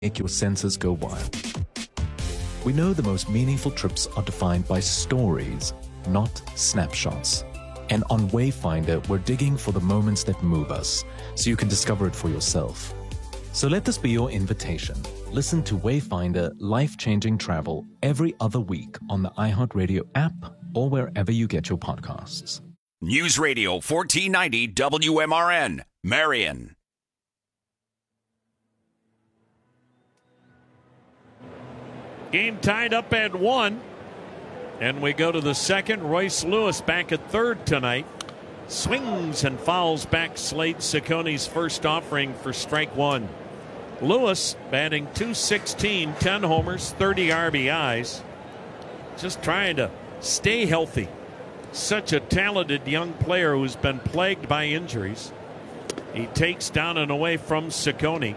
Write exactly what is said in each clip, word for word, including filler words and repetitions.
make your senses go wild. We know the most meaningful trips are defined by stories, not snapshots. And on Wayfinder, we're digging for the moments that move us, so you can discover it for yourself. So let this be your invitation. Listen to Wayfinder Life-Changing Travel every other week on the iHeartRadio app or wherever you get your podcasts. News Radio fourteen ninety W M R N, Marion. Game tied up at one. And we go to the second. Royce Lewis back at third tonight. Swings and fouls back Slade Cecconi's first offering for strike one. Lewis batting two sixteen, ten homers, thirty R B Is. Just trying to stay healthy. Such a talented young player who's been plagued by injuries. He takes down and away from Cecconi.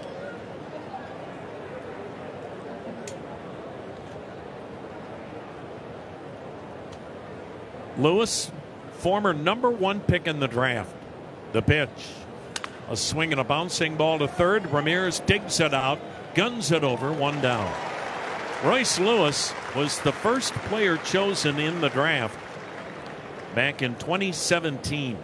Lewis, former number one pick in the draft. The pitch. A swing and a bouncing ball to third. Ramirez digs it out, guns it over, one down. Royce Lewis was the first player chosen in the draft back in twenty seventeen.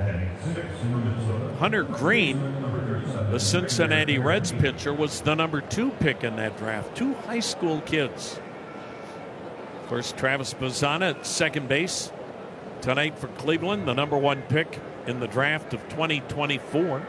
Hunter Green, the Cincinnati Reds pitcher, was the number two pick in that draft. Two high school kids. Of course, Travis Bazzana at second base tonight for Cleveland, the number one pick in the draft of twenty twenty-four.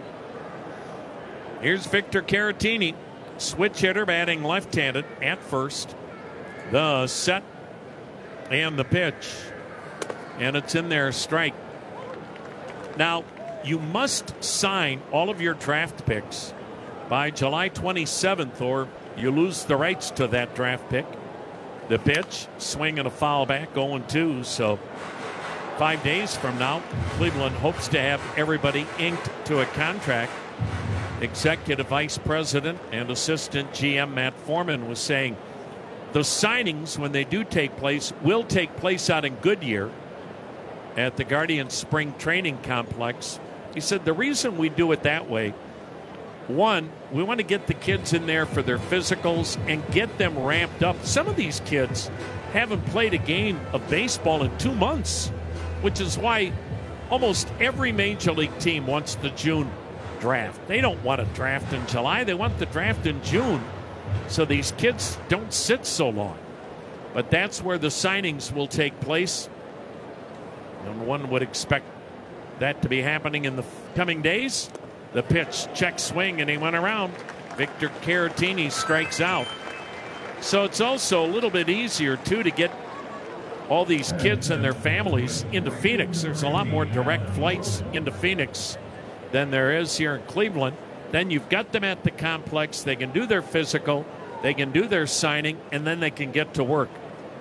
Here's Victor Caratini, switch hitter, batting left-handed at first. The set and the pitch. And it's in there, strike. Now, you must sign all of your draft picks by July twenty-seventh, or you lose the rights to that draft pick. The pitch, swing and a foul back, oh two. So five days from now, Cleveland hopes to have everybody inked to a contract. Executive Vice President and Assistant G M Matt Foreman was saying the signings, when they do take place, will take place out in Goodyear at the Guardians Spring Training Complex. He said the reason we do it that way, one, we want to get the kids in there for their physicals and get them ramped up. Some of these kids haven't played a game of baseball in two months, which is why almost every major league team wants the June draft. They don't want a draft in July. They want the draft in June so these kids don't sit so long. But that's where the signings will take place. And one would expect that to be happening in the coming days. The pitch, check swing, and he went around. Victor Caratini strikes out. So it's also a little bit easier, too, to get all these kids and their families into Phoenix. There's a lot more direct flights into Phoenix than there is here in Cleveland. Then you've got them at the complex. They can do their physical. They can do their signing, and then they can get to work.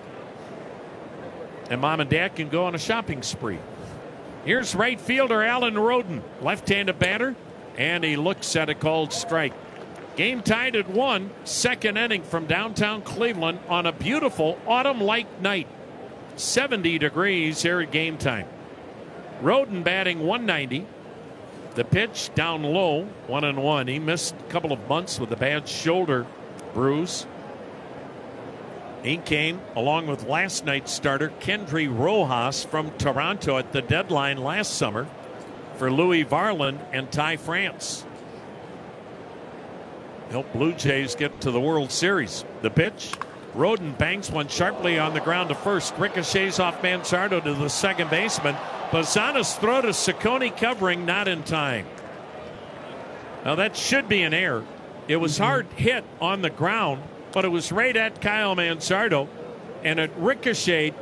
And mom and dad can go on a shopping spree. Here's right fielder Alan Roden, left-handed batter, and he looks at a called strike. Game tied at one, second inning from downtown Cleveland on a beautiful autumn-like night. seventy degrees here at game time. Roden batting one ninety. The pitch down low, one and one. He missed a couple of months with a bad shoulder bruise. He came along with last night's starter Kendry Rojas from Toronto at the deadline last summer for Louis Varland and Ty France. Help Blue Jays get to the World Series. The pitch, Roden banks one sharply on the ground to first. Ricochets off Manzardo to the second baseman. Bazzana's throw to Cecconi covering, not in time. Now that should be an error. It was hard hit on the ground, but it was right at Kyle Manzardo, and it ricocheted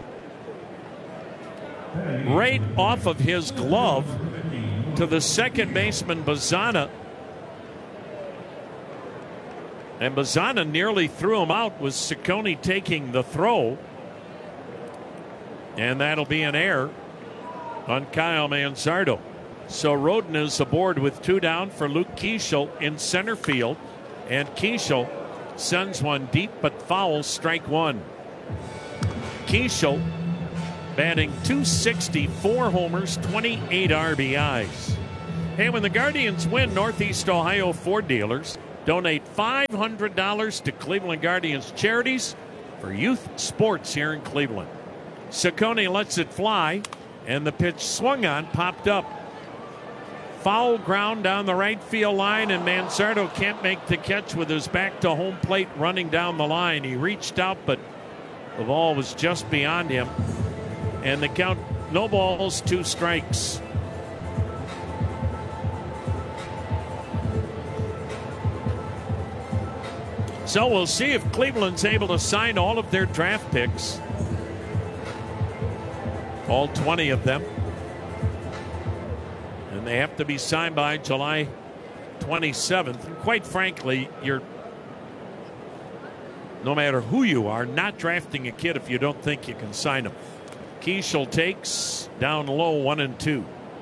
right off of his glove to the second baseman, Bazzana. And Bazzana nearly threw him out with Cecconi taking the throw. And that'll be an error on Kyle Manzardo. So Roden is aboard with two down for Luke Keeschel in center field. And Keeschel sends one deep but foul, strike one. Keeschel batting two sixty, four homers, twenty-eight R B Is. Hey, when the Guardians win, Northeast Ohio Ford dealers Donate five hundred dollars to Cleveland Guardians Charities for youth sports here in Cleveland. Ciccone lets it fly, and the pitch swung on, popped up. Foul ground down the right field line, and Manzardo can't make the catch with his back to home plate running down the line. He reached out, but the ball was just beyond him. And the count, no balls, two strikes. So we'll see if Cleveland's able to sign all of their draft picks. All twenty of them. And they have to be signed by July twenty-seventh. And quite frankly, you're, no matter who you are, not drafting a kid if you don't think you can sign him. Keishel takes down low, one and two.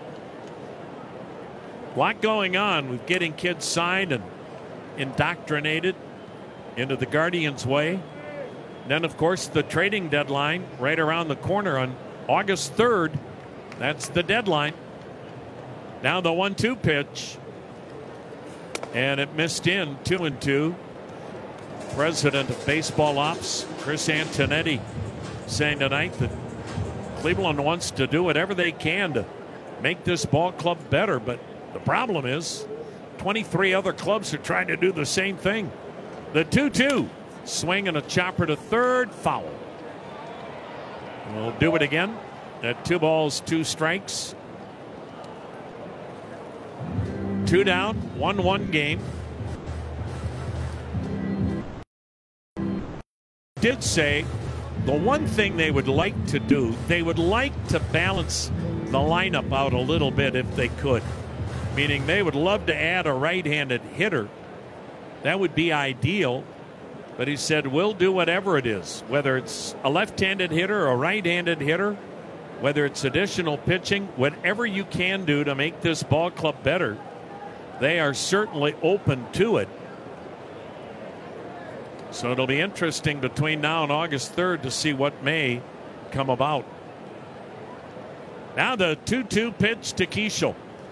A lot going on with getting kids signed and indoctrinated into the Guardians' way. And then, of course, the trading deadline right around the corner on August third. That's the deadline. Now the one two pitch. And it missed in, two and two. President of Baseball Ops, Chris Antonetti, saying tonight that Cleveland wants to do whatever they can to make this ball club better. But the problem is twenty-three other clubs are trying to do the same thing. The two two. Swing and a chopper to third. Foul. We'll do it again. At two balls, two strikes. Two down, one one game. Did say the one thing they would like to do, they would like to balance the lineup out a little bit if they could. Meaning they would love to add a right-handed hitter. That would be ideal. But he said, we'll do whatever it is, whether it's a left-handed hitter or a right-handed hitter, whether it's additional pitching, whatever you can do to make this ball club better. They are certainly open to it. So it'll be interesting between now and August third to see what may come about. Now the two two pitch to Keishel.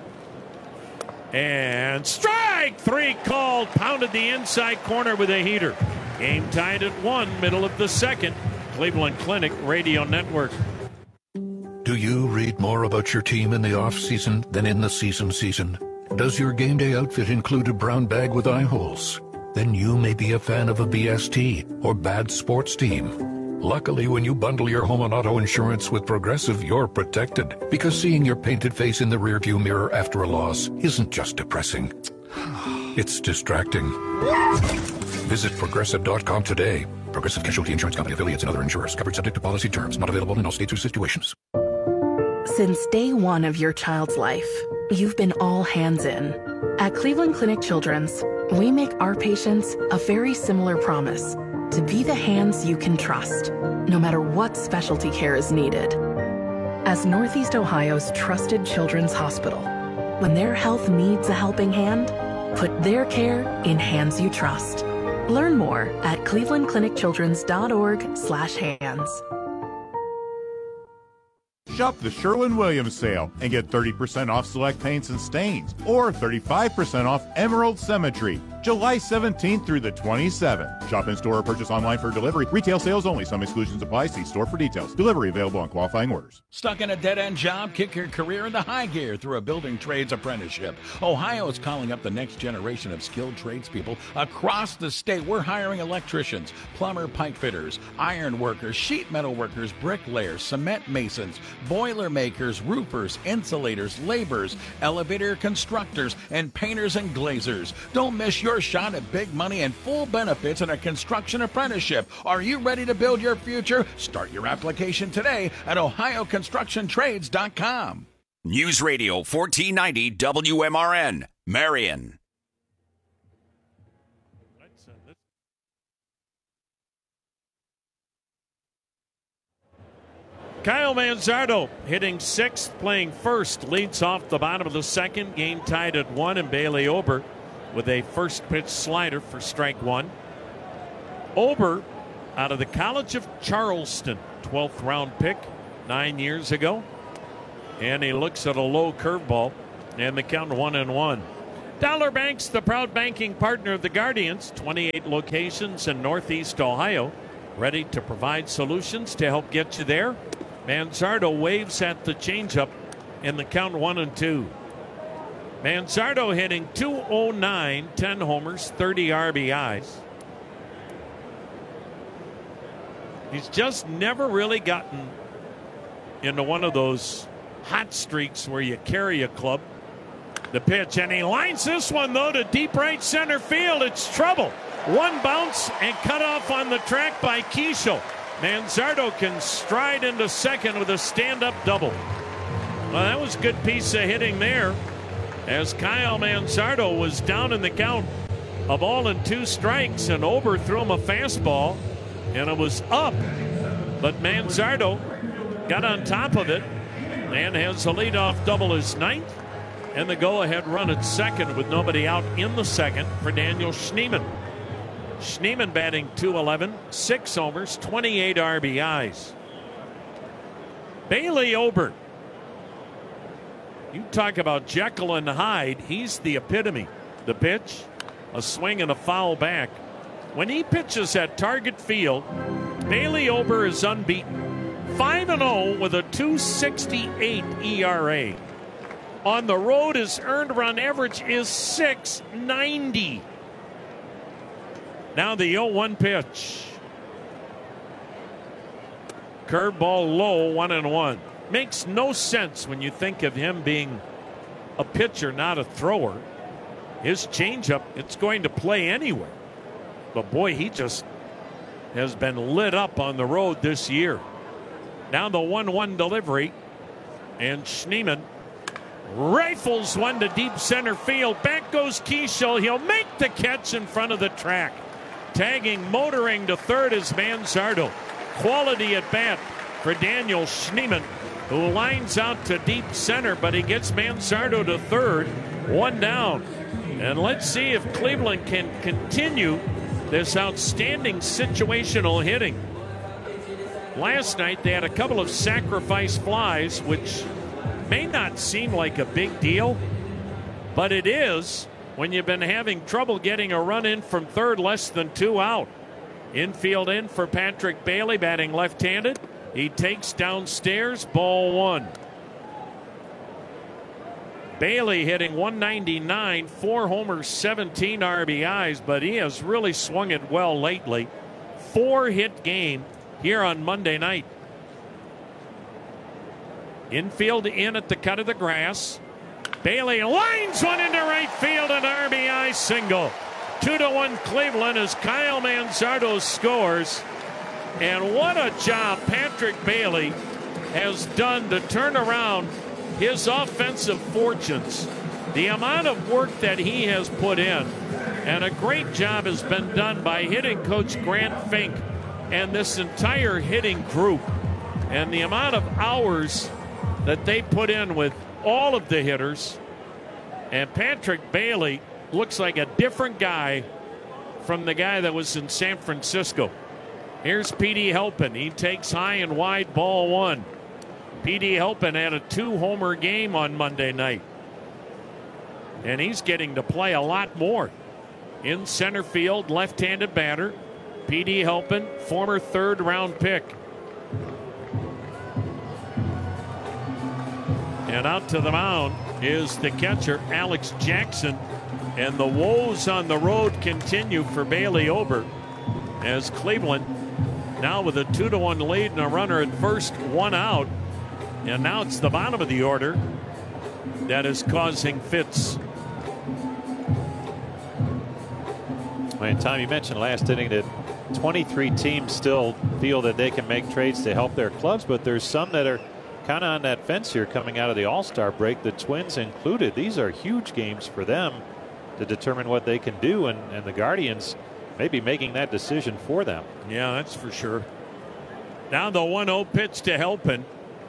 And strike three called. Pounded the inside corner with a heater. Game tied at one, middle of the second. Cleveland Clinic Radio Network. Do you read more about your team in the off-season than in the season season? Does your game day outfit include a brown bag with eye holes? Then you may be a fan of a B S T or bad sports team. Luckily, when you bundle your home and auto insurance with Progressive, you're protected. Because seeing your painted face in the rearview mirror after a loss isn't just depressing. It's distracting. Visit Progressive dot com today. Progressive Casualty Insurance Company, affiliates, and other insurers. Covered subject to policy terms. Not available in all states or situations. Since day one of your child's life, you've been all hands in. At Cleveland Clinic Children's, we make our patients a very similar promise to be the hands you can trust, no matter what specialty care is needed. As Northeast Ohio's trusted children's hospital, when their health needs a helping hand, put their care in hands you trust. Learn more at cleveland clinic children's dot org slash hands. Shop the Sherwin-Williams sale and get thirty percent off select paints and stains or thirty-five percent off Emerald Symmetry. July seventeenth through the twenty-seventh. Shop in store or purchase online for delivery. Retail sales only. Some exclusions apply. See store for details. Delivery available on qualifying orders. Stuck in a dead-end job? Kick your career into high gear through a building trades apprenticeship. Ohio is calling up the next generation of skilled tradespeople across the state. We're hiring electricians, plumber, pipe fitters, iron workers, sheet metal workers, bricklayers, cement masons, boiler makers, roofers, insulators, laborers, elevator constructors, and painters and glazers. Don't miss your shot at big money and full benefits in a construction apprenticeship. Are you ready to build your future? Start your application today at ohio construction trades dot com. News Radio fourteen ninety W M R N, Marion. Kyle Manzardo hitting sixth, playing first, leads off the bottom of the second. Game tied at one, and Bailey Ober with a first pitch slider for strike one. Ober out of the College of Charleston, twelfth round pick nine years ago. And he looks at a low curveball, and the count one and one. Dollar Bank's the proud banking partner of the Guardians. twenty-eight locations in Northeast Ohio, ready to provide solutions to help get you there. Manzardo waves at the changeup in the count one and two. Manzardo hitting two oh nine, ten homers, thirty R B Is. He's just never really gotten into one of those hot streaks where you carry a club. The pitch, and he lines this one, though, to deep right center field. It's trouble. One bounce and cut off on the track by Keishel. Manzardo can stride into second with a stand-up double. Well, that was a good piece of hitting there, as Kyle Manzardo was down in the count, a ball and two strikes, and Ober threw him a fastball, and it was up. But Manzardo got on top of it and has a leadoff double his ninth, and the go-ahead run at second with nobody out in the second for Daniel Schneemann. Schneemann batting two eleven, six homers, twenty-eight R B Is. Bailey Ober. You talk about Jekyll and Hyde, he's the epitome. The pitch, a swing and a foul back. When he pitches at Target Field, Bailey Ober is unbeaten. five and oh with a two sixty-eight E R A. On the road, his earned run average is six ninety. Now the oh one pitch. Curveball low, one and one. Makes no sense when you think of him being a pitcher, not a thrower. His changeup, it's going to play anywhere. But boy, he just has been lit up on the road this year. Now the one one delivery, and Schneemann rifles one to deep center field. Back goes Keishel. He'll make the catch in front of the track. Tagging, motoring to third is Manzardo. Quality at bat for Daniel Schneemann, who lines out to deep center, but he gets Manzardo to third. One down. And let's see if Cleveland can continue this outstanding situational hitting. Last night they had a couple of sacrifice flies, which may not seem like a big deal, but it is when you've been having trouble getting a run in from third, less than two out. Infield in for Patrick Bailey, batting left-handed. He takes downstairs, ball one. Bailey hitting one ninety-nine, four homers, seventeen R B Is, but he has really swung it well lately. Four hit game here on Monday night. Infield in at the cut of the grass. Bailey lines one into right field, an R B I single. Two to one Cleveland as Kyle Manzardo scores. And what a job Patrick Bailey has done to turn around his offensive fortunes. The amount of work that he has put in, and a great job has been done by hitting coach Grant Fink and this entire hitting group. And the amount of hours that they put in with all of the hitters. And Patrick Bailey looks like a different guy from the guy that was in San Francisco. Here's P D Helpin. He takes high and wide, ball one. P D Helpin had a two-homer game on Monday night. And he's getting to play a lot more. In center field, left-handed batter. P D Helpin, former third-round pick. And out to the mound is the catcher, Alex Jackson. And the woes on the road continue for Bailey Ober, as Cleveland now with a two to one lead and a runner at first, one out. And now it's the bottom of the order that is causing fits. And Tom, you mentioned last inning that twenty-three teams still feel that they can make trades to help their clubs, but there's some that are kind of on that fence here coming out of the All-Star break, the Twins included. These are huge games for them to determine what they can do, and, and the Guardians may be making that decision for them. Yeah, that's for sure. Now the one oh pitch to Helpin.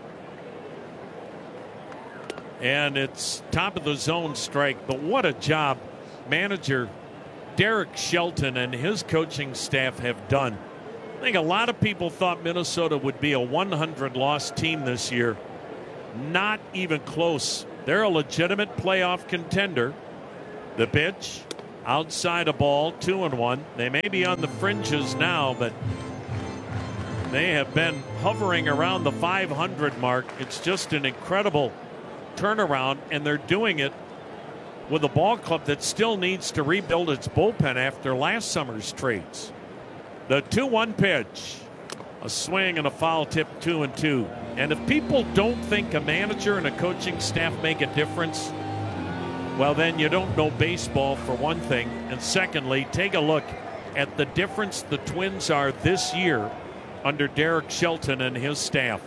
And it's top of the zone strike. But what a job manager Derek Shelton and his coaching staff have done. I think a lot of people thought Minnesota would be a one hundred loss team this year. Not even close. They're a legitimate playoff contender. The pitch, outside a ball, two and one. They may be on the fringes now, but they have been hovering around the five hundred mark. It's just an incredible turnaround, and they're doing it with a ball club that still needs to rebuild its bullpen after last summer's trades. The two one pitch, a swing and a foul tip, two and two. And if people don't think a manager and a coaching staff make a difference, well, then you don't know baseball, for one thing. And secondly, take a look at the difference the Twins are this year under Derek Shelton and his staff.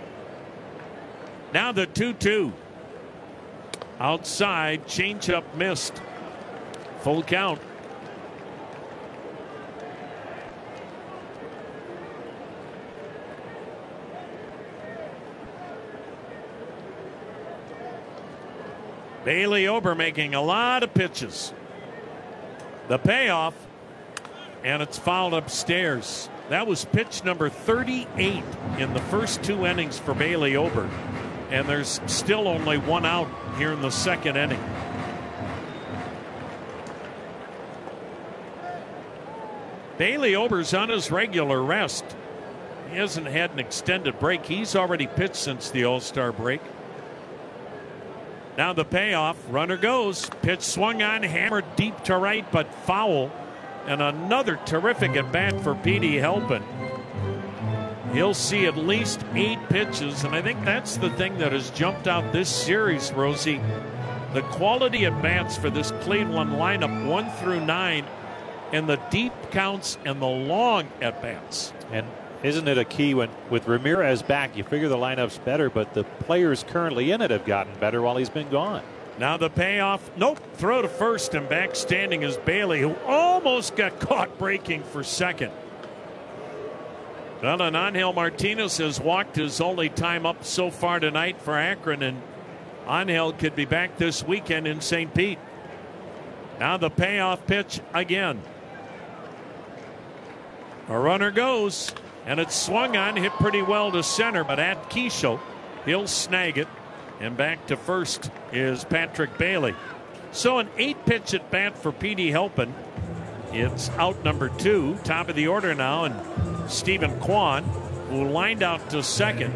Now the two two. Outside, changeup missed. Full count. Bailey Ober making a lot of pitches. The payoff, and it's fouled upstairs. That was pitch number thirty-eight in the first two innings for Bailey Ober. And there's still only one out here in the second inning. Bailey Ober's on his regular rest. He hasn't had an extended break. He's already pitched since the All-Star break. Now the payoff, runner goes. Pitch swung on, hammered deep to right, but foul. And another terrific at bat for Petey Helpin. He'll see at least eight pitches, and I think that's the thing that has jumped out this series, Rosie. The quality at bats for this Cleveland lineup, one through nine, and the deep counts and the long at bats. And isn't it a key when with Ramirez back, you figure the lineup's better, but the players currently in it have gotten better while he's been gone. Now the payoff, nope, throw to first, and back standing is Bailey, who almost got caught breaking for second. Well, and Angel Martinez has walked his only time up so far tonight for Akron, and Angel could be back this weekend in Saint Pete. Now the payoff pitch again. A runner goes, and it's swung on, hit pretty well to center, but at Keisho, he'll snag it, and back to first is Patrick Bailey. So an eight-pitch at bat for Petey Helpin. It's out number two, top of the order now, and Stephen Kwan, who lined out to second.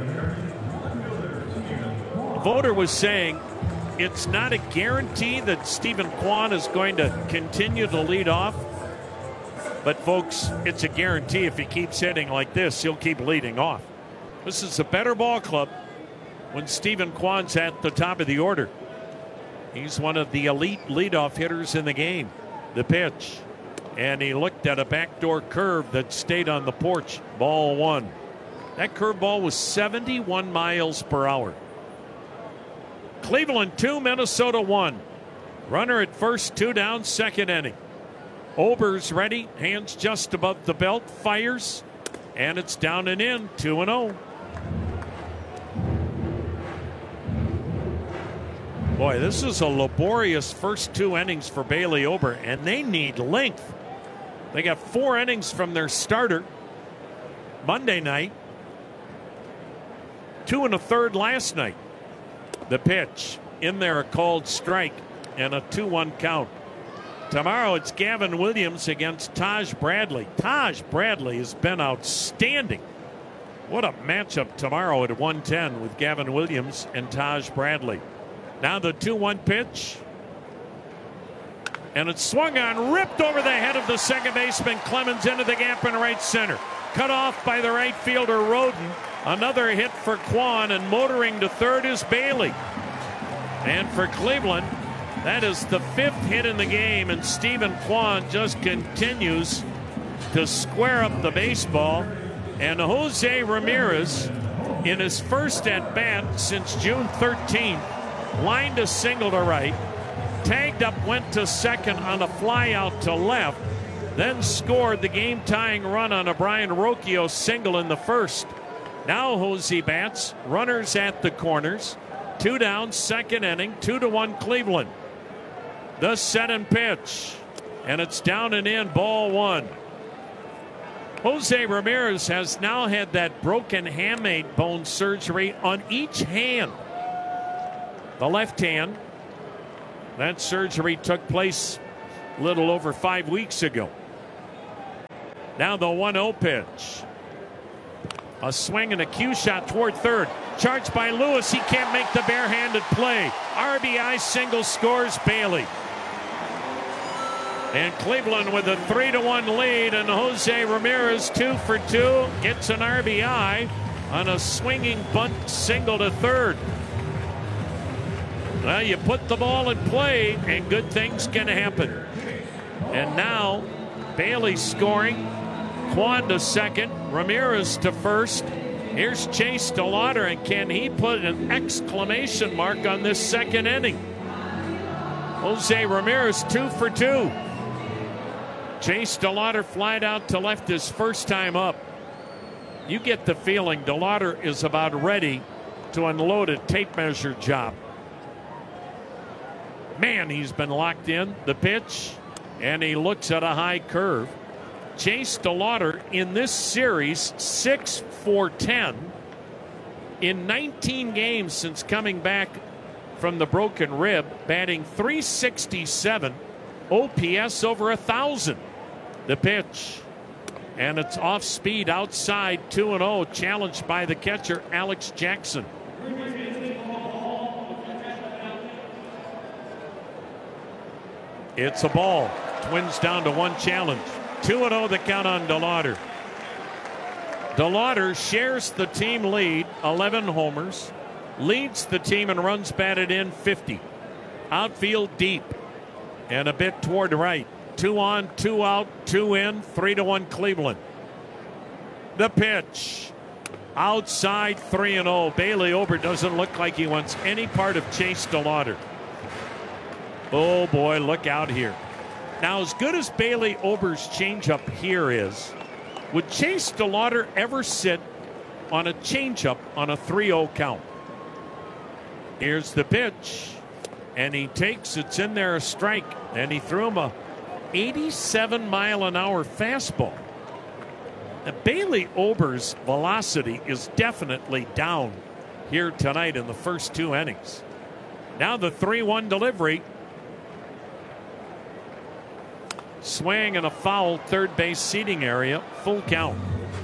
A voter was saying it's not a guarantee that Stephen Kwan is going to continue to lead off. But, folks, it's a guarantee if he keeps hitting like this, he'll keep leading off. This is a better ball club when Stephen Kwan's at the top of the order. He's one of the elite leadoff hitters in the game. The pitch. And he looked at a backdoor curve that stayed on the porch. Ball one. That curveball was seventy-one miles per hour. Cleveland two, Minnesota one. Runner at first, two down, second inning. Ober's ready, hands just above the belt, fires, and it's down and in, two and oh. Boy, this is a laborious first two innings for Bailey Ober, and they need length. They got four innings from their starter Monday night, two and a third last night. The pitch, in there, a called strike, and a two one count. Tomorrow it's Gavin Williams against Taj Bradley. Taj Bradley has been outstanding. What a matchup tomorrow at one ten with Gavin Williams and Taj Bradley. Now the two one pitch. And it's swung on, ripped over the head of the second baseman Clemens into the gap in right center. Cut off by the right fielder Roden. Another hit for Kwan, and motoring to third is Bailey. And for Cleveland, that is the fifth hit in the game, and Stephen Kwan just continues to square up the baseball. And Jose Ramirez, in his first at-bat since June thirteenth, lined a single to right, tagged up, went to second on a fly out to left, then scored the game-tying run on a Brian Rocchio single in the first. Now Jose bats, runners at the corners, two down, second inning, two to one Cleveland. The set and pitch, and it's down and in, ball one. Jose Ramirez has now had that broken hamate bone surgery on each hand. The left hand, That surgery took place a little over five weeks ago. Now the one oh pitch. A swing and a cue shot toward third. Charged by Lewis. He can't make the barehanded play. R B I single scores Bailey. And Cleveland with a three to one lead, and Jose Ramirez two for two gets an R B I on a swinging bunt single to third. Well, you put the ball in play and good things can happen. And now Bailey scoring. Kwan to second, Ramirez to first. Here's Chase DeLauder, and can he put an exclamation mark on this second inning? Jose Ramirez two for two. Chase DeLauder flied out to left his first time up. You get the feeling DeLauder is about ready to unload a tape measure job. Man, he's been locked in. The pitch, and he looks at a high curve. Chase DeLauder in this series, six for ten. In nineteen games since coming back from the broken rib, batting three sixty-seven, O P S over one thousand. The pitch, and it's off speed outside, two and oh, challenged by the catcher, Alex Jackson. It's a ball. Twins down to one challenge. two and oh the count on DeLauder. DeLauder shares the team lead, eleven homers, leads the team in runs batted in, fifty. Outfield deep and a bit toward the right. Two on, two out, two in, three to one Cleveland. The pitch. Outside, three and oh. Bailey Ober doesn't look like he wants any part of Chase DeLauder. Oh boy, look out here. Now, as good as Bailey Ober's changeup here is, would Chase DeLauder ever sit on a changeup on a three oh count? Here's the pitch, and he takes it's in there a strike, and he threw him a eighty-seven mile an hour fastball. Now, Bailey Ober's velocity is definitely down here tonight in the first two innings. Now the three one delivery. Swing and a foul, third base seating area, full count.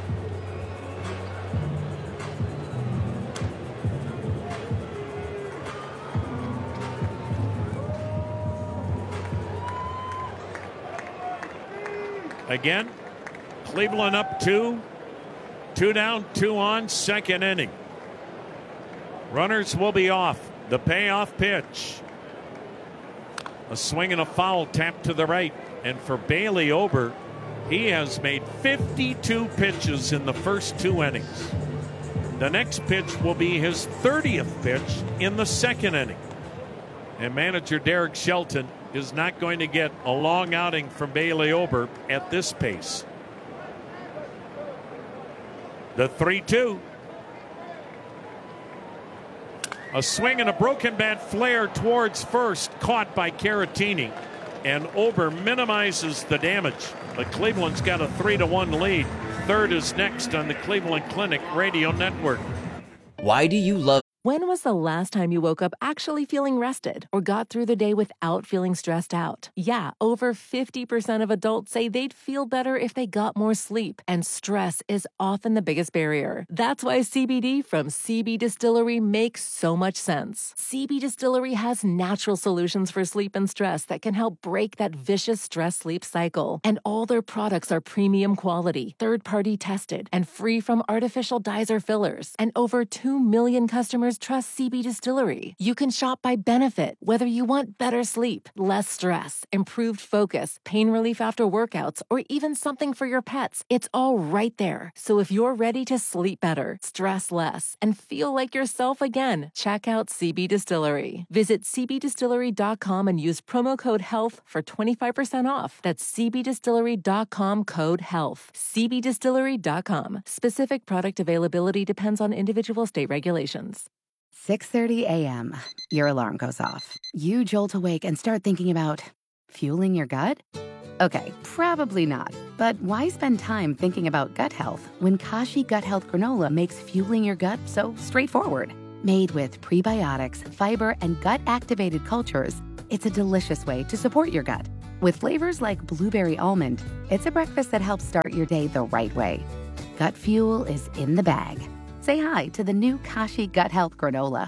Again, Cleveland up two, two down, two on, second inning. Runners will be off. The payoff pitch. A swing and a foul, tap to the right. And for Bailey Ober, he has made fifty-two pitches in the first two innings. The next pitch will be his thirtieth pitch in the second inning. And manager Derek Shelton is not going to get a long outing from Bailey Ober at this pace. The three two. A swing and a broken bat flare towards first, caught by Caratini. And Ober minimizes the damage. But Cleveland's got a three to one lead. Third is next on the Cleveland Clinic Radio Network. Why do you love... When was the last time you woke up actually feeling rested or got through the day without feeling stressed out? Yeah, over fifty percent of adults say they'd feel better if they got more sleep, and stress is often the biggest barrier. That's why C B D from C B Distillery makes so much sense. C B Distillery has natural solutions for sleep and stress that can help break that vicious stress-sleep cycle. And all their products are premium quality, third-party tested, and free from artificial dyes or fillers. And over two million customers trust C B Distillery. You can shop by benefit, whether you want better sleep, less stress, improved focus, pain relief after workouts, or even something for your pets. It's all right there. So if you're ready to sleep better, stress less, and feel like yourself again, check out C B Distillery. Visit c b distillery dot com and use promo code HEALTH for twenty-five percent off. That's c b distillery dot com code HEALTH. c b distillery dot com. Specific product availability depends on individual state regulations. six thirty a.m. Your alarm goes off. You jolt awake and start thinking about fueling your gut? Okay, probably not. But why spend time thinking about gut health when Kashi Gut Health Granola makes fueling your gut so straightforward? Made with prebiotics, fiber, and gut-activated cultures, It's a delicious way to support your gut. With flavors like blueberry almond, it's a breakfast that helps start your day the right way. Gut Fuel is in the bag. Say hi to the new Kashi Gut Health Granola.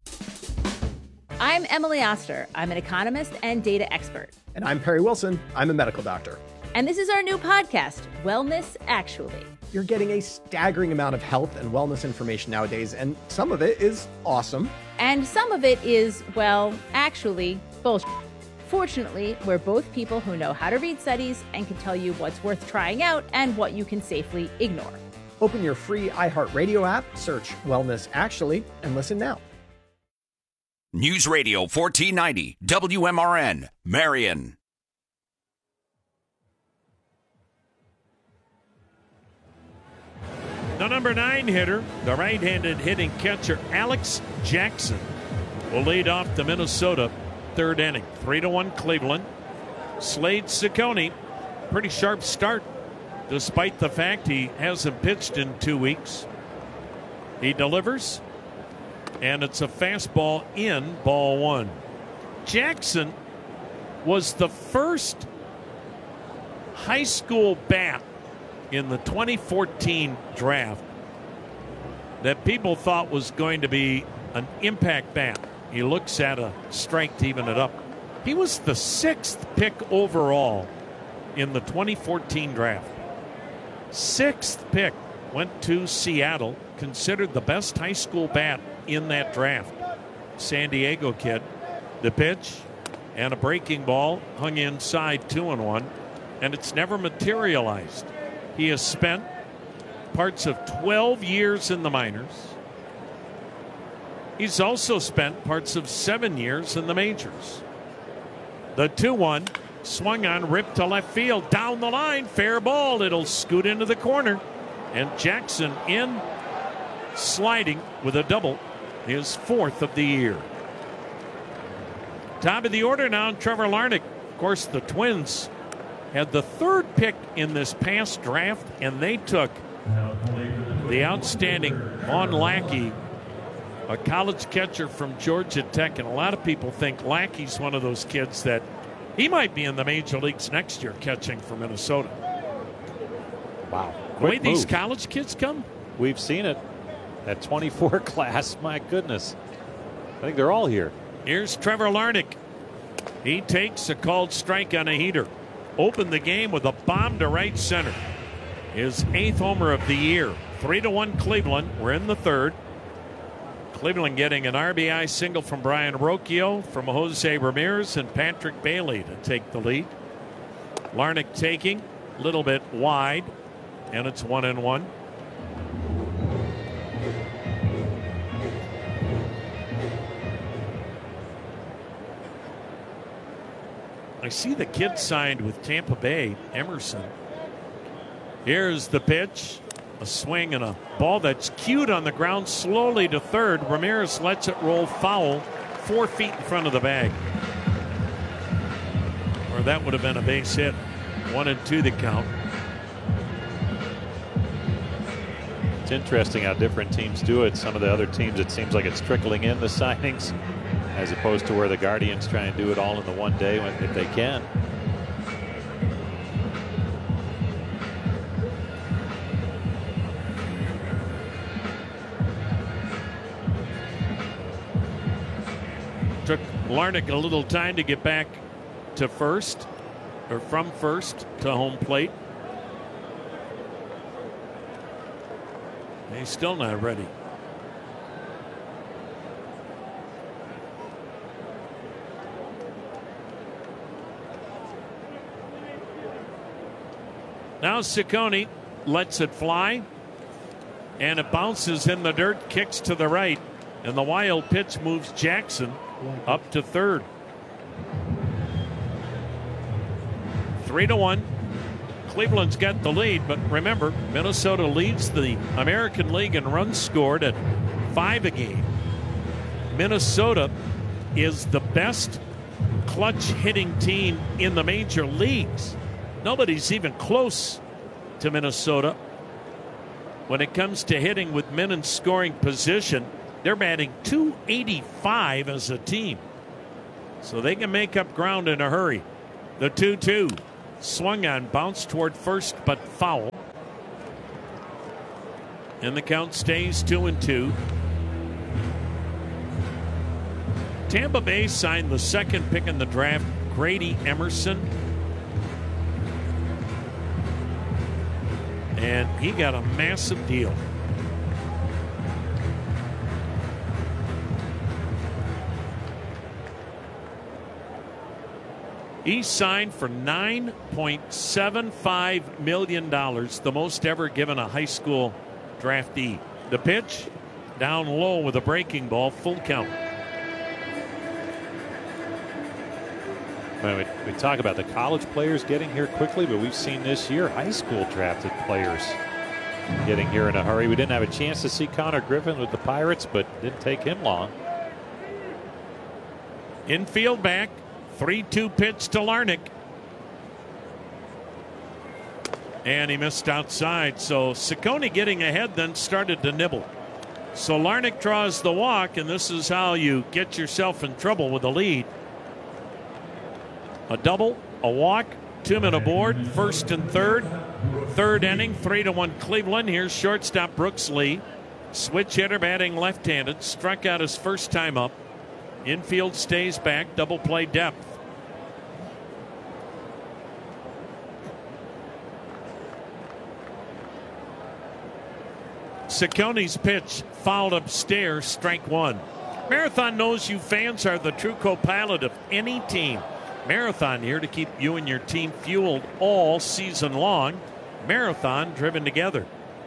I'm Emily Oster. I'm an economist and data expert. And I'm Perry Wilson. I'm a medical doctor. And this is our new podcast, Wellness Actually. You're getting a staggering amount of health and wellness information nowadays, and some of it is awesome. And some of it is, well, actually, bullshit. Fortunately, we're both people who know how to read studies and can tell you what's worth trying out and what you can safely ignore. Open your free iHeartRadio app, search Wellness Actually, and listen now. News Radio fourteen ninety, W M R N, Marion. The number nine hitter, the right-handed hitting catcher, Alex Jackson, will lead off the Minnesota third inning. Three to one Cleveland. Slade Ciccone, pretty sharp start, despite the fact he hasn't pitched in two weeks. He delivers, and it's a fastball in, ball one. Jackson was the first high school bat in the twenty fourteen draft that people thought was going to be an impact bat. He looks at a strike to even it up. He was the sixth pick overall in the twenty fourteen draft. Sixth pick, went to Seattle, considered the best high school bat in that draft. San Diego kid. The pitch and a breaking ball hung inside two and one, and it's never materialized. He has spent parts of twelve years in the minors. He's also spent parts of seven years in the majors. The two one swung on, ripped to left field, down the line, fair ball. It'll scoot into the corner. And Jackson in, sliding with a double, his fourth of the year. Top of the order now, Trevor Larnach. Of course, the Twins had the third pick in this past draft, and they took the outstanding Vaughn Lackey, a college catcher from Georgia Tech. And a lot of people think Lackey's one of those kids that he might be in the major leagues next year catching for Minnesota. Wow. The way these college kids come. We've seen it. That twenty-four class, my goodness. I think they're all here. Here's Trevor Larnach. He takes a called strike on a heater. Opened the game with a bomb to right center. His eighth homer of the year. Three to one Cleveland. We're in the third. Cleveland getting an R B I single from Brian Rocchio, from Jose Ramirez and Patrick Bailey to take the lead. Larnach taking a little bit wide, and it's one and one. I see the kid signed with Tampa Bay, Emerson. Here's the pitch. A swing and a ball that's cued on the ground slowly to third. Ramirez lets it roll foul, four feet in front of the bag. Or that would have been a base hit. One and two the count. It's interesting how different teams do it. Some of the other teams, it seems like it's trickling in the signings, as opposed to where the Guardians try and do it all in the one day when, if they can. Took Larnach a little time to get back to first, or from first to home plate. He's still not ready. Now Ciccone lets it fly, and it bounces in the dirt, kicks to the right, and the wild pitch moves Jackson up to third. Three to one. Cleveland's got the lead, but remember, Minnesota leads the American League in runs scored at five a game. Minnesota is the best clutch hitting team in the major leagues. Nobody's even close to Minnesota when it comes to hitting with men in scoring position. They're batting two eighty-five as a team. so they can make up ground in a hurry. The two two swung on, bounced toward first, but foul. And the count stays two and two. Tampa Bay signed the second pick in the draft, Grady Emerson. And he got a massive deal. He signed for nine point seven five million dollars, the most ever given a high school draftee. The pitch, down low with a breaking ball, full count. Well, we, we talk about the college players getting here quickly, but we've seen this year high school drafted players getting here in a hurry. We didn't have a chance to see Connor Griffin with the Pirates, but it didn't take him long. Infield back. three two pitch to Larnach. And he missed outside. So Ciccone getting ahead, then started to nibble. So Larnach draws the walk, and this is how you get yourself in trouble with a lead. A double, a walk, two men aboard, first and third. Third inning, three to one Cleveland. Here's shortstop Brooks Lee. Switch hitter batting left-handed. Struck out his first time up. Infield stays back, double play depth. Ciccone's pitch fouled upstairs, strike one. Marathon knows you fans are the true co-pilot of any team. Marathon here to keep you and your team fueled all season long. Marathon driven together.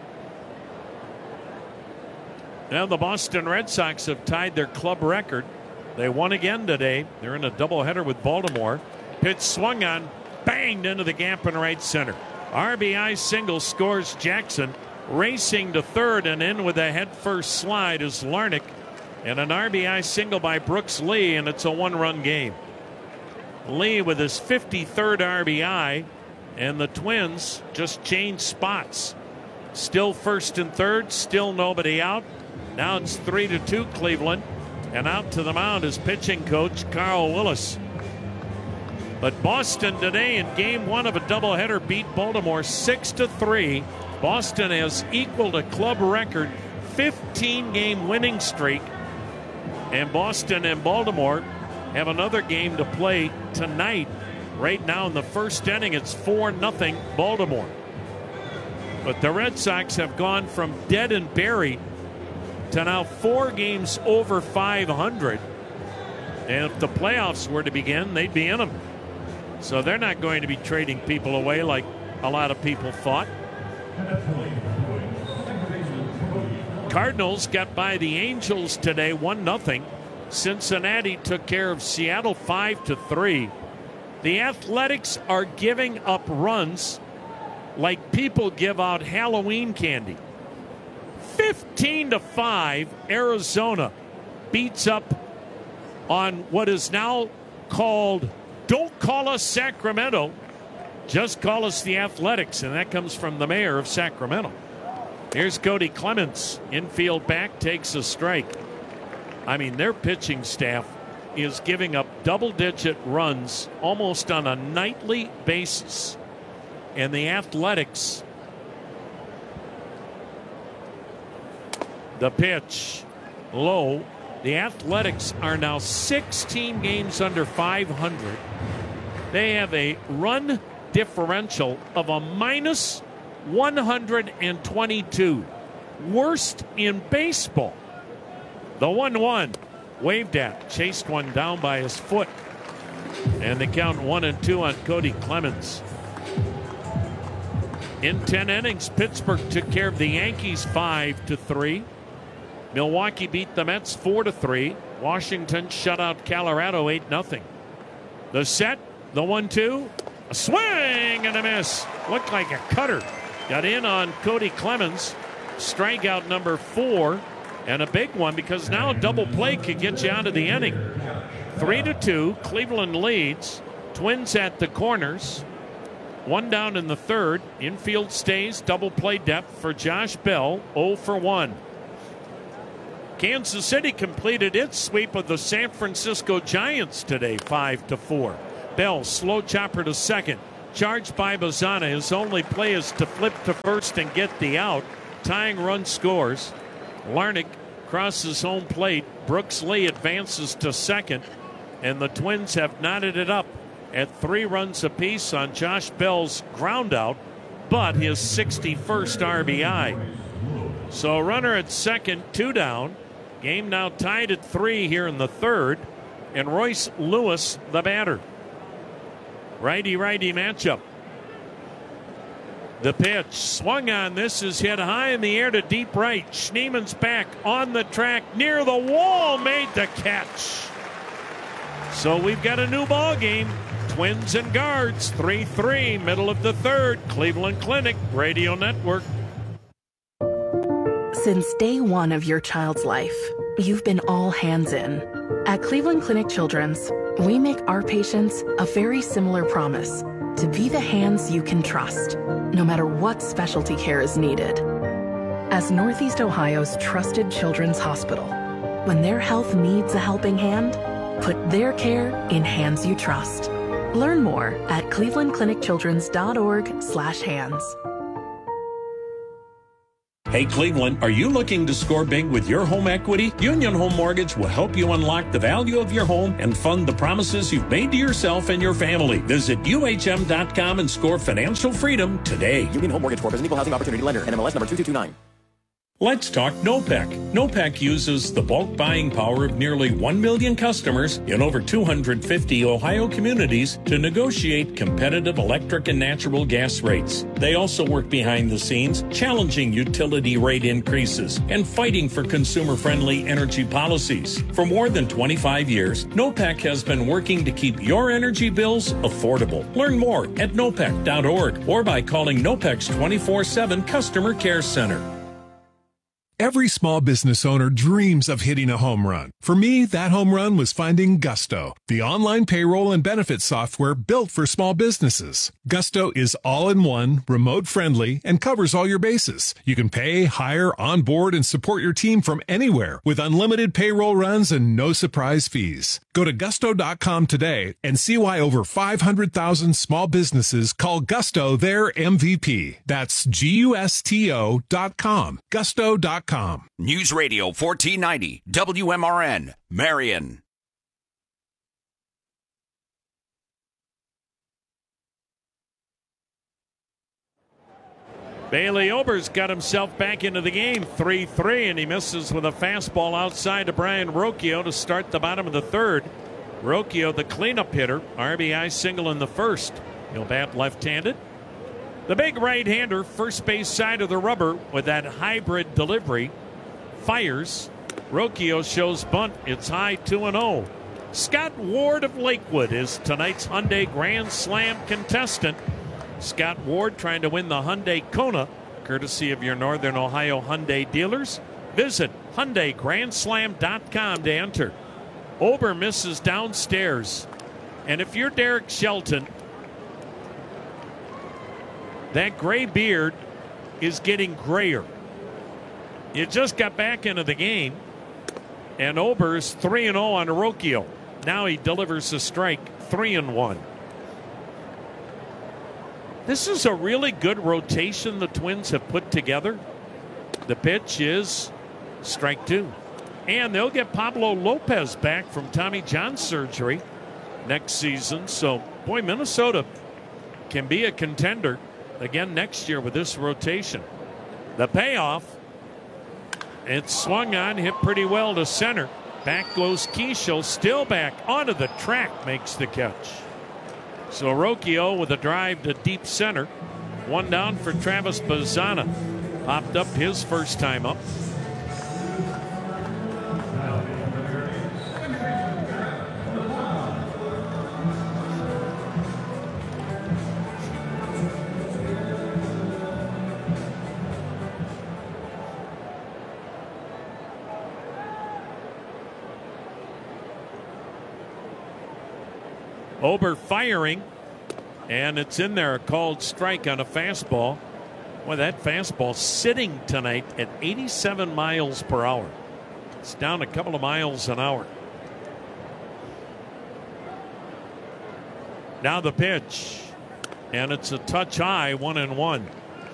Now the Boston Red Sox have tied their club record. They won again today. They're in a doubleheader with Baltimore. Pitch swung on, banged into the gap in right center. R B I single scores Jackson. Racing to third and in with a head-first slide is Larnach. And an R B I single by Brooks Lee, and it's a one-run game. Lee with his fifty-third R B I, and the Twins just changed spots. Still first and third, still nobody out. Now it's three to two Cleveland. And out to the mound is pitching coach Carl Willis. But Boston today in game one of a doubleheader beat Baltimore six to three. Boston has equaled a club record fifteen game winning streak. And Boston and Baltimore have another game to play tonight. Right now in the first inning, it's four nothing Baltimore. But the Red Sox have gone from dead and buried to now four games over five hundred. And if the playoffs were to begin, they'd be in them. So they're not going to be trading people away like a lot of people thought. Cardinals got by the Angels today one nothing. Cincinnati took care of Seattle five to three. The Athletics are giving up runs like people give out Halloween candy. fifteen to five, Arizona beats up on what is now called, don't call us Sacramento, just call us the Athletics, and that comes from the mayor of Sacramento. Here's Cody Clemens, infield back, takes a strike. I mean, their pitching staff is giving up double-digit runs almost on a nightly basis. And the Athletics, the pitch low. The Athletics are now sixteen games under five hundred. They have a run differential of a minus one hundred twenty-two. Worst in baseball. The one one waved at, chased one down by his foot. And they count one and two on Cody Clemens. In ten innings, Pittsburgh took care of the Yankees five to three. Milwaukee beat the Mets four to three. Washington shut out Colorado eight nothing. The set, the one two, a swing and a miss. Looked like a cutter. Got in on Cody Clemens. Strikeout number four, and a big one because now a double play could get you out of the inning. Three to two, Cleveland leads. Twins at the corners. One down in the third. Infield stays, double play depth for Josh Bell, oh for one. Kansas City completed its sweep of the San Francisco Giants today, five to four. Bell, slow chopper to second. Charged by Bazana. His only play is to flip to first and get the out. Tying run scores. Larnach crosses home plate. Brooks Lee advances to second. And the Twins have knotted it up at three runs apiece on Josh Bell's ground out, but his sixty-first R B I. So runner at second, two down. Game now tied at three here in the third. And Royce Lewis, the batter. Righty-righty matchup. The pitch swung on. This is hit high in the air to deep right. Schneeman's back on the track near the wall, made the catch. So we've got a new ball game. Twins and Guards, three three, middle of the third. Cleveland Clinic Radio Network. Since day one of your child's life, you've been all hands in. At Cleveland Clinic Children's, we make our patients a very similar promise to be the hands you can trust, no matter what specialty care is needed. As Northeast Ohio's trusted children's hospital, when their health needs a helping hand, put their care in hands you trust. Learn more at cleveland clinic children's dot org slash hands. Hey Cleveland, are you looking to score big with your home equity? Union Home Mortgage will help you unlock the value of your home and fund the promises you've made to yourself and your family. Visit U H M dot com and score financial freedom today. Union Home Mortgage Corp is an equal housing opportunity lender. N M L S number two two two nine. Let's talk NOPEC. NOPEC uses the bulk buying power of nearly one million customers in over two hundred fifty Ohio communities to negotiate competitive electric and natural gas rates. They also work behind the scenes, challenging utility rate increases and fighting for consumer-friendly energy policies. For more than twenty-five years, NOPEC has been working to keep your energy bills affordable. Learn more at nopec dot org or by calling NOPEC's twenty-four seven Customer Care Center. Every small business owner dreams of hitting a home run. For me, that home run was finding Gusto, the online payroll and benefits software built for small businesses. Gusto is all-in-one, remote-friendly, and covers all your bases. You can pay, hire, onboard, and support your team from anywhere with unlimited payroll runs and no surprise fees. Go to gusto dot com today and see why over five hundred thousand small businesses call Gusto their M V P. That's G U S T O dot com. Gusto dot com. News Radio fourteen ninety, W M R N, Marion. Bailey Ober's got himself back into the game, three three, and he misses with a fastball outside to Brian Rocchio to start the bottom of the third. Rocchio, the cleanup hitter, R B I single in the first. He'll bat left-handed. The big right-hander, first base side of the rubber with that hybrid delivery, fires. Rocchio shows bunt. It's high two and oh. Scott Ward of Lakewood is tonight's Hyundai Grand Slam contestant. Scott Ward trying to win the Hyundai Kona, courtesy of your Northern Ohio Hyundai dealers. Visit Hyundai Grand Slam dot com to enter. Ober misses downstairs. And if you're Derek Shelton, that gray beard is getting grayer. You just got back into the game, and Ober's three and oh on Rocchio. Now he delivers a strike, three and one. This is a really good rotation the Twins have put together. The pitch is strike two. And they'll get Pablo Lopez back from Tommy John surgery next season. So, boy, Minnesota can be a contender again next year with this rotation. The payoff, it's swung on, hit pretty well to center. Back goes Keishel, still back onto the track, makes the catch. So Rocchio with a drive to deep center. One down for Travis Bazana. Popped up his first time up. Ober firing, and it's in there, a called strike on a fastball. Well, that fastball sitting tonight at eighty-seven miles per hour. It's down a couple of miles an hour. Now the pitch. And it's a touch high, one and one.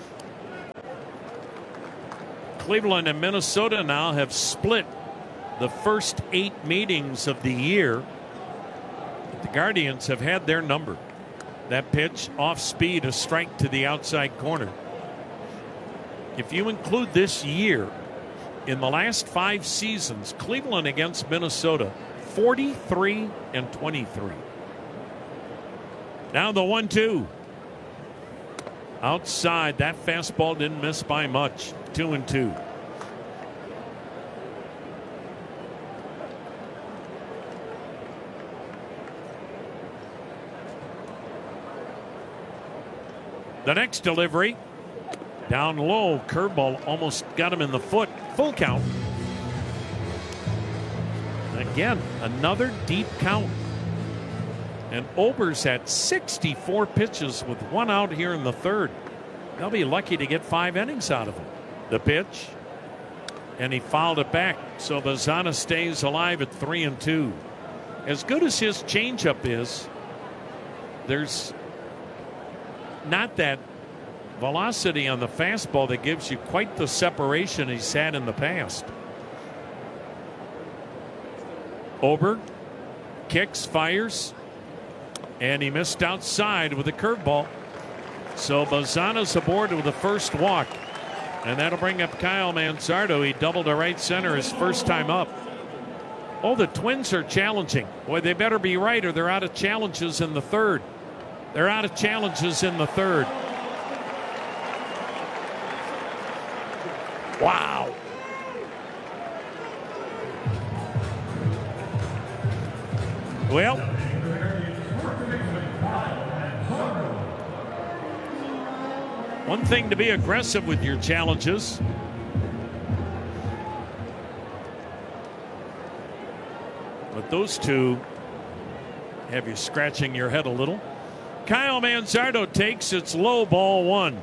Cleveland and Minnesota now have split the first eight meetings of the year. The Guardians have had their number. That pitch off speed, a strike to the outside corner. If you include this year, in the last five seasons, Cleveland against Minnesota, forty-three and twenty-three. Now the one two. Outside, that fastball didn't miss by much. Two and two. The next delivery, down low, curveball almost got him in the foot. Full count. Again, another deep count. And Ober's had sixty-four pitches with one out here in the third. They'll be lucky to get five innings out of him. The pitch, and he fouled it back. So Bazana stays alive at three and two. As good as his changeup is, there's not that velocity on the fastball that gives you quite the separation he's had in the past. Ober kicks, fires, and he missed outside with a curveball. So Bazana's aboard with the first walk, and that'll bring up Kyle Manzardo. He doubled to right center his first time up. Oh, the Twins are challenging. Boy, they better be right or they're out of challenges in the third. They're out of challenges in the third. Wow. Well, one thing to be aggressive with your challenges. But those two have you scratching your head a little. Kyle Manzardo takes its low, ball one.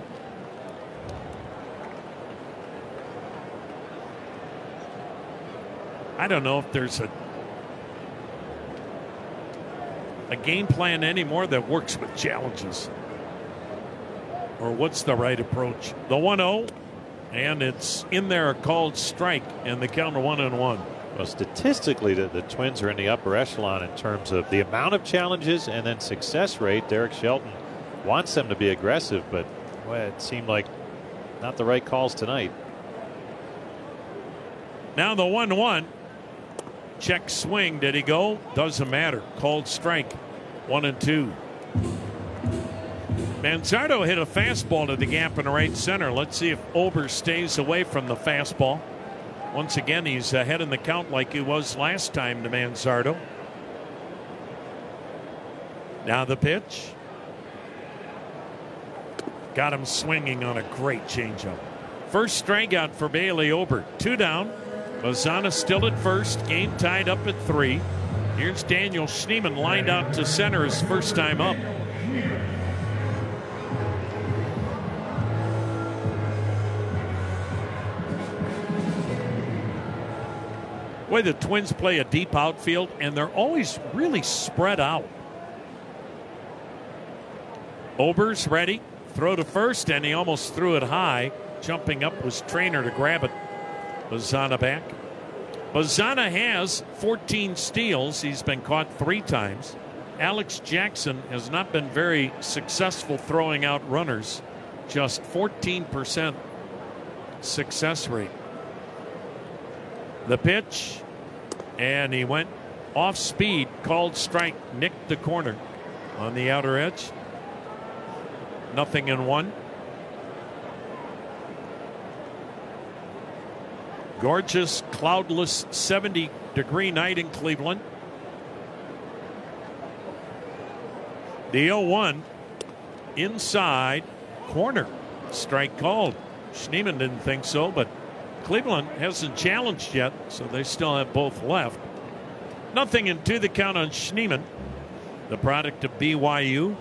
I don't know if there's a a game plan anymore that works with challenges. Or what's the right approach? The one oh, and it's in there, a called strike, and the count of one and one. Well, statistically, the, the Twins are in the upper echelon in terms of the amount of challenges and then success rate. Derek Shelton wants them to be aggressive, but well, it seemed like not the right calls tonight. Now the one one. Check swing. Did he go? Doesn't matter. Called strike. One and two. Manzardo hit a fastball to the gap in the right center. Let's see if Ober stays away from the fastball. Once again, he's ahead in the count like he was last time to Manzardo. Now the pitch. Got him swinging on a great changeup. First strikeout for Bailey Ober. Two down. Bazana still at first. Game tied up at three. Here's Daniel Schneemann lined out to center his first time up. Way the Twins play a deep outfield, and they're always really spread out. Ober's ready. Throw to first, and he almost threw it high. Jumping up was Trainer to grab it. Bazana back. Bazana has fourteen steals. He's been caught three times. Alex Jackson has not been very successful throwing out runners. Just fourteen percent success rate. The pitch, and he went off speed, called strike, nicked the corner on the outer edge. Nothing in one. Gorgeous, cloudless, seventy degree night in Cleveland. The oh one inside corner. Strike called. Schneemann didn't think so, but Cleveland hasn't challenged yet, so they still have both left. Nothing in two, the count on Schneemann, the product of B Y U.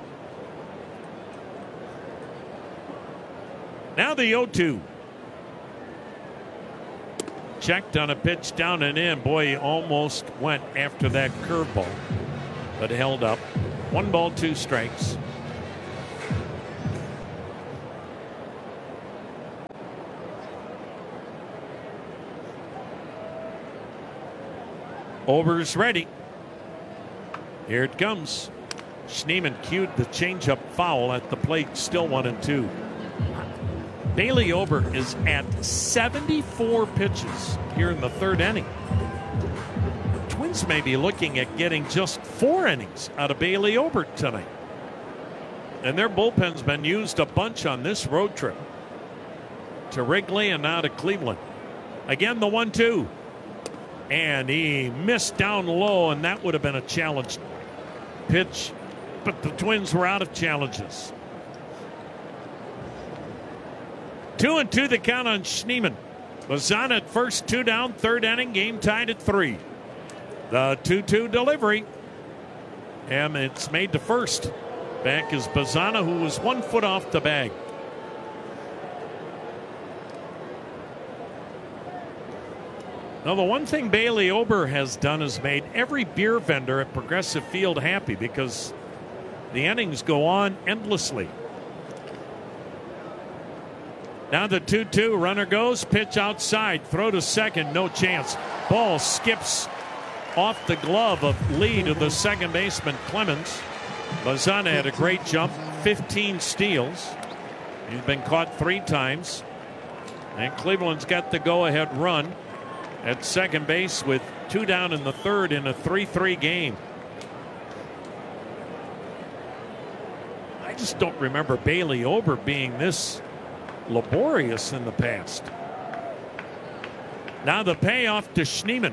Now the oh two. checked on a pitch down and in. Boy, he almost went after that curveball, but held up. One ball, two strikes. Ober's ready. Here it comes. Schneemann cued the changeup foul at the plate. Still one and two. Bailey Ober is at seventy-four pitches here in the third inning. Twins may be looking at getting just four innings out of Bailey Ober tonight. And their bullpen's been used a bunch on this road trip. To Wrigley and now to Cleveland. Again, the one two. And he missed down low, and that would have been a challenge pitch. But the Twins were out of challenges. Two and two the count on Schneemann. Bazan at first, two down, third inning, game tied at three. The two two delivery. And it's made to first. Back is Bazana, who was one foot off the bag. Now, the one thing Bailey Ober has done is made every beer vendor at Progressive Field happy because the innings go on endlessly. Now the two two, runner goes, pitch outside, throw to second, no chance. Ball skips off the glove of Lee to the second baseman, Clemens. Bazana had a great jump, fifteen steals. He's been caught three times. And Cleveland's got the go-ahead run at second base with two down in the third in a three three game. I just don't remember Bailey Ober being this laborious in the past. Now the payoff to Schneemann.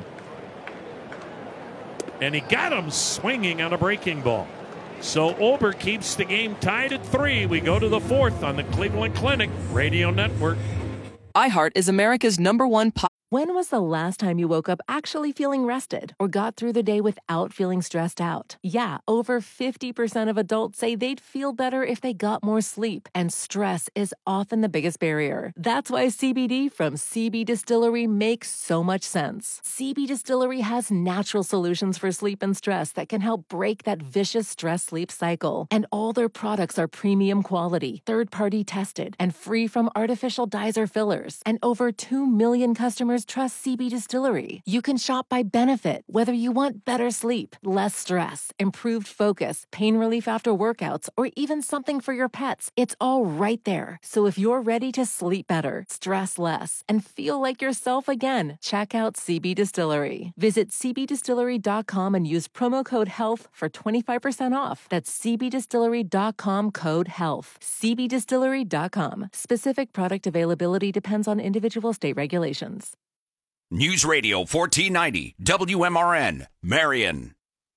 And he got him swinging on a breaking ball. So Ober keeps the game tied at three. We go to the fourth on the Cleveland Clinic Radio Network. iHeart is America's number one pop. When was the last time you woke up actually feeling rested or got through the day without feeling stressed out? Yeah, over fifty percent of adults say they'd feel better if they got more sleep, and stress is often the biggest barrier. That's why C B D from C B Distillery makes so much sense. C B Distillery has natural solutions for sleep and stress that can help break that vicious stress-sleep cycle. And all their products are premium quality, third-party tested, and free from artificial dyes or fillers. And over two million customers trust C B Distillery. You can shop by benefit, whether you want better sleep, less stress, improved focus, pain relief after workouts, or even something for your pets. It's all right there. So if you're ready to sleep better, stress less, and feel like yourself again, check out C B Distillery. Visit c b distillery dot com and use promo code HEALTH for twenty-five percent off. That's c b distillery dot com code HEALTH. c b distillery dot com. Specific product availability depends on individual state regulations. News Radio fourteen ninety, W M R N, Marion.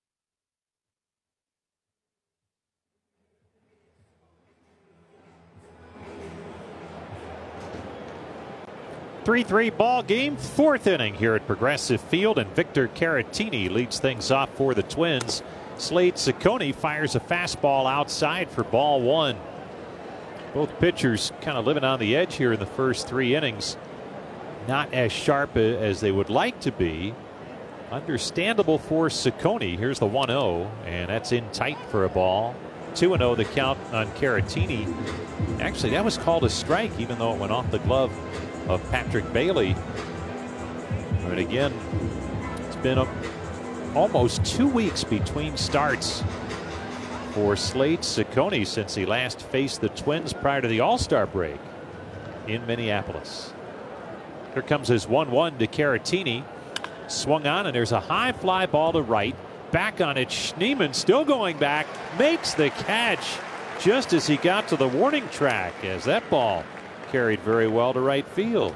three three ball game, fourth inning here at Progressive Field, and Victor Caratini leads things off for the Twins. Slade Ciccone fires a fastball outside for ball one. Both pitchers kind of living on the edge here in the first three innings. Not as sharp as they would like to be. Understandable for Ciccone. Here's the one oh, and that's in tight for a ball. two and oh the count on Caratini. Actually, that was called a strike, even though it went off the glove of Patrick Bailey. But again, it's been a, almost two weeks between starts for Slade Ciccone since he last faced the Twins prior to the All-Star break in Minneapolis. Here comes his one one to Caratini. Swung on, and there's a high fly ball to right. Back on it, Schneemann still going back. Makes the catch just as he got to the warning track, as that ball carried very well to right field.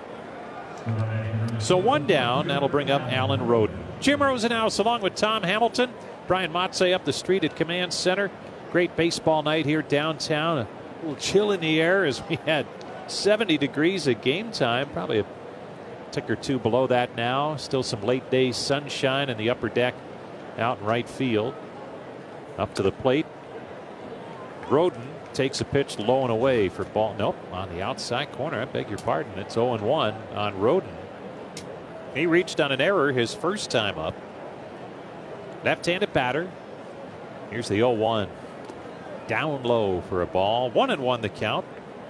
So one down. That'll bring up Alan Roden. Jim Rosenhaus along with Tom Hamilton. Brian Motze up the street at Command Center. Great baseball night here downtown. A little chill in the air as we had seventy degrees at game time. Probably a tick or two below that now. Still some late day sunshine in the upper deck out in right field. Up to the plate. Roden takes a pitch low and away for ball. Nope, on the outside corner. I beg your pardon. It's oh and one on Roden. He reached on an error his first time up. Left-handed batter. Here's the oh one. Down low for a ball. One and one the count.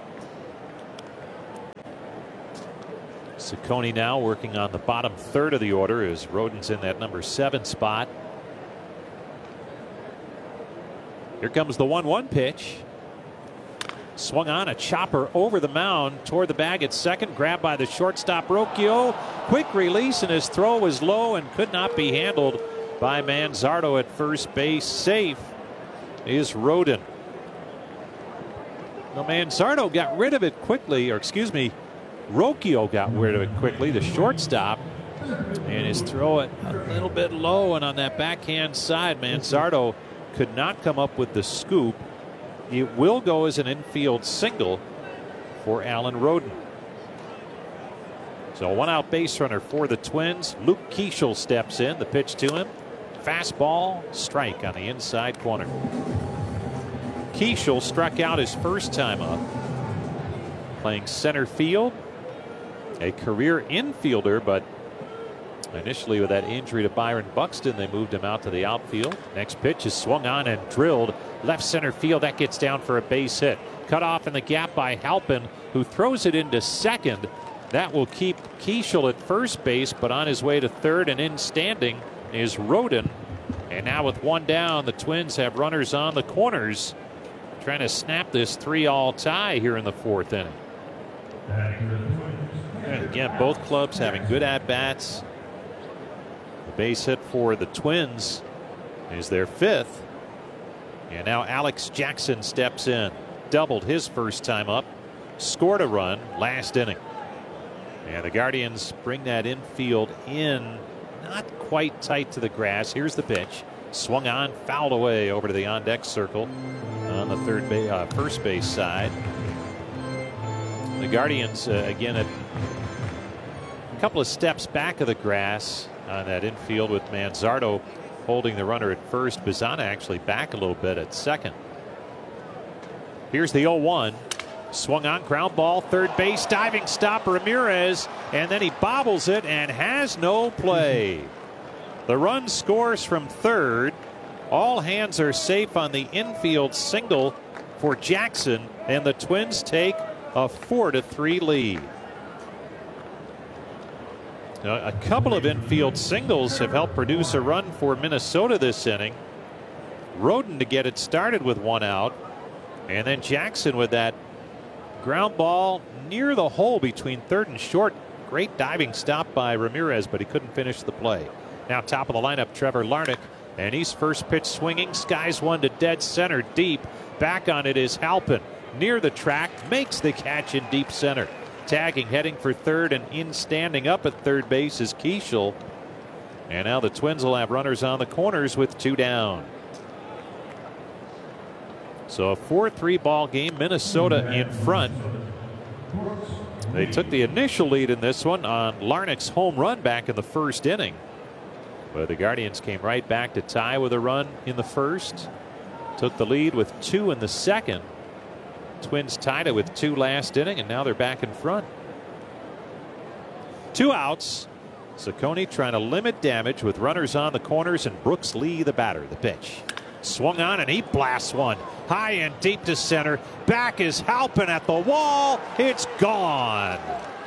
Ciccone now working on the bottom third of the order as Rodden's in that number seven spot. Here comes the one one pitch. Swung on, a chopper over the mound toward the bag at second. Grabbed by the shortstop Rocchio. Quick release, and his throw was low and could not be handled by Manzardo at first base. Safe is Rodden. Now Manzardo got rid of it quickly, or excuse me, Rocchio got rid of it quickly, the shortstop, and his throw it a little bit low, and on that backhand side, Manzardo could not come up with the scoop. It will go as an infield single for Alan Rodden. So one out base runner for the Twins. Luke Keeschel steps in. The pitch to him. Fastball, strike on the inside corner. Keeschel struck out his first time up. Playing center field. A career infielder, but initially with that injury to Byron Buxton, they moved him out to the outfield. Next pitch is swung on and drilled left center field. That gets down for a base hit. Cut off in the gap by Halpin, who throws it into second. That will keep Keeschel at first base, but on his way to third and in standing is Rodden. And now with one down, the Twins have runners on the corners, trying to snap this three all tie here in the fourth inning. And again, both clubs having good at-bats. The base hit for the Twins is their fifth. And now Alex Jackson steps in. Doubled his first time up. Scored a run last inning. And the Guardians bring that infield in, not quite tight to the grass. Here's the pitch. Swung on, fouled away over to the on-deck circle on the third base, uh, first base side. The Guardians, uh, again, a couple of steps back of the grass on that infield with Manzardo holding the runner at first. Bazana actually back a little bit at second. Here's the oh one. Swung on, ground ball, third base, diving stop, Ramirez, and then he bobbles it and has no play. The run scores from third. All hands are safe on the infield single for Jackson, and the Twins take a four to three lead. Now, a couple of infield singles have helped produce a run for Minnesota this inning. Rodden to get it started with one out, and then Jackson with that ground ball near the hole between third and short. Great diving stop by Ramirez, but he couldn't finish the play. Now top of the lineup, Trevor Larnach, and he's first pitch swinging, skies one to dead center deep. Back on it is Halpin, near the track, makes the catch in deep center. Tagging, heading for third, and in standing up at third base is Keeschel. And now the Twins will have runners on the corners with two down. So a four three ball game, Minnesota in front. They took the initial lead in this one on Larnach's home run back in the first inning. But the Guardians came right back to tie with a run in the first. Took the lead with two in the second. Twins tied it with two last inning, and now they're back in front. Two outs. Ciccone trying to limit damage with runners on the corners, and Brooks Lee the batter. The pitch. Swung on, and he blasts one high and deep to center. Back is Halpin at the wall. It's gone.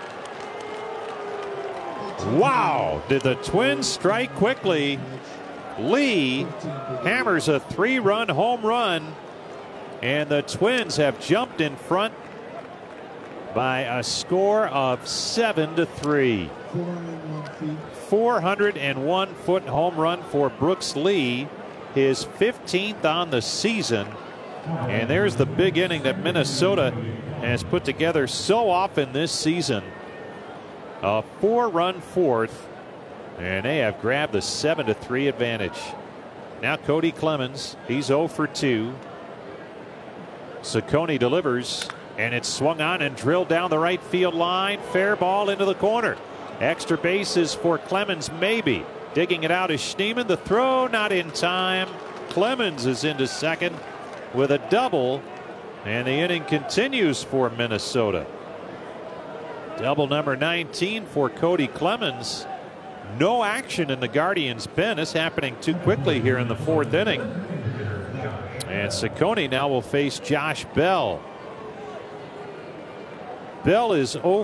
Wow, did the Twins strike quickly? Lee hammers a three-run home run, and the Twins have jumped in front by a score of seven to three. four hundred one foot home run for Brooks Lee, his fifteenth on the season. And there's the big inning that Minnesota has put together so often this season. A four-run fourth, and they have grabbed the seven to three advantage. Now Cody Clemens, he's oh for two. Ciccone delivers, and it's swung on and drilled down the right field line. Fair ball into the corner. Extra bases for Clemens, maybe. Digging it out is Schneemann. The throw not in time. Clemens is into second with a double, and the inning continues for Minnesota. Double number nineteen for Cody Clemens. No action in the Guardians' pen. It's happening too quickly here in the fourth inning. And Ciccone now will face Josh Bell. Bell is oh